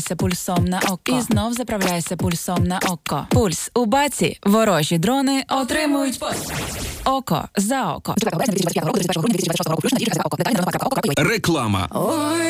пульсом на око. І знов заправляйся пульсом на око. Пульс у баці. Ворожі дрони отримують пост. Око за око. Реклама.